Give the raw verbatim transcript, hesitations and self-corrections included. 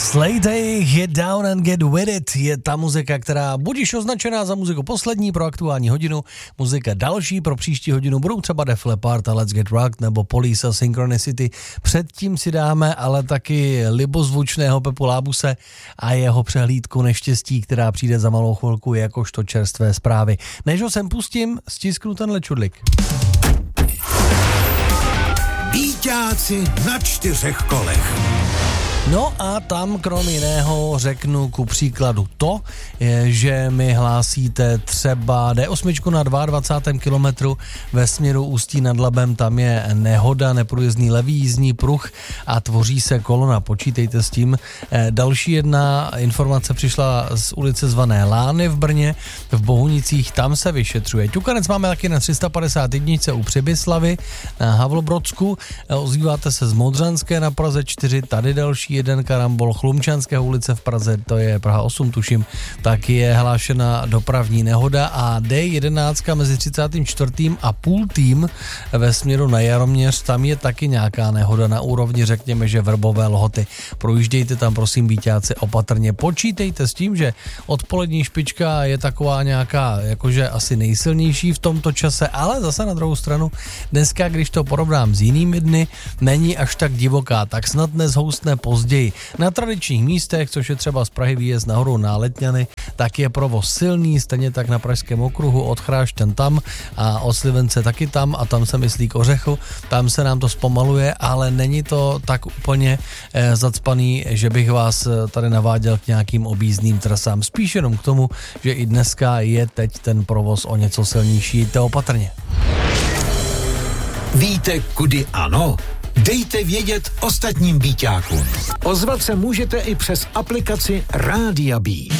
Slay, Get Down and Get With It je ta muzika, která budiž označená za muziku poslední pro aktuální hodinu, muzika další pro příští hodinu budou třeba Def Leppard a Let's Get Rocked nebo Police a Synchronicity. Předtím si dáme ale taky libozvučného Pepu Lábuse a jeho přehlídku neštěstí, která přijde za malou chvilku jakožto čerstvé zprávy. Než ho sem pustím, stisknu tenhle čudlik. Býťáci na čtyřech kolech. No a tam krom jiného řeknu ku příkladu to, že mi hlásíte třeba D osm na dvacátém druhém kilometru ve směru Ústí nad Labem, tam je nehoda, neprůjezdný levý jízdní pruh a tvoří se kolona, počítejte s tím. Další jedna informace přišla z ulice zvané Lány v Brně, v Bohunicích, tam se vyšetřuje. Ťukanec máme taky na tři sta padesát jedna u Přibyslavy na Havlobrodsku, ozýváte se z Modřanské na Praze čtyři, tady další jeden karambol, Chlumčanské ulice v Praze, to je Praha osm tuším, tak je hlášena dopravní nehoda a D jedenáct mezi třicátým čtvrtým a půltým ve směru na Jaroměř, tam je taky nějaká nehoda na úrovni, řekněme, že Vrbové Lhoty. Projíždějte tam, prosím, býťáci, opatrně. Počítejte s tím, že odpolední špička je taková nějaká, jakože asi nejsilnější v tomto čase, ale zase na druhou stranu dneska, když to porovnám s jinými dny, není až tak divoká, tak snad nezhoustne později. Na tradičních místech, což je třeba z Prahy výjezd nahoru na Letňany, tak je provoz silný, stejně tak na Pražském okruhu od Chrášťan tam a od Slivence taky tam a tam se myslí k Ořechu, tam se nám to zpomaluje, ale není to tak úplně eh, zacpaný, že bych vás tady naváděl k nějakým objízdným trasám. Spíš jenom k tomu, že i dneska je teď ten provoz o něco silnější, jděte opatrně. Víte, kudy ano? Dejte vědět ostatním býťákům. Ozvat se můžete i přes aplikaci Rádia Bí.